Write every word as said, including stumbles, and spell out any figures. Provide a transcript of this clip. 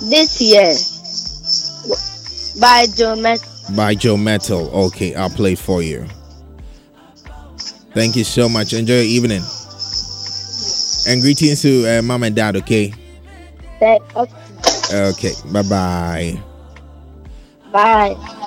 This year by Joe Metal. By Joe Metal. Okay, I'll play it for you. Thank you so much. Enjoy your evening. And greetings to uh, mom and dad, okay? Okay. Okay, bye-bye. Bye.